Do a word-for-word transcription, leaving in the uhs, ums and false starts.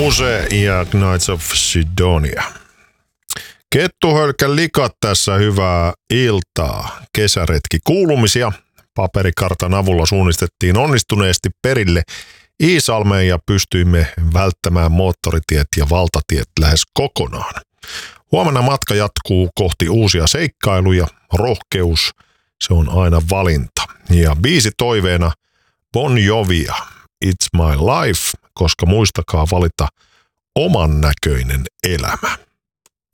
Muse ja Knights of Sidonia. Kettuhölkän likat tässä, hyvää iltaa. Kesäretki kuulumisia. Paperikartan avulla suunnistettiin onnistuneesti perille Iisalmeen ja pystyimme välttämään moottoritiet ja valtatiet lähes kokonaan. Huomenna matka jatkuu kohti uusia seikkailuja. Rohkeus, se on aina valinta. Ja biisi toiveena Bon Jovia, It's My Life, koska muistakaa valita oman näköinen elämä.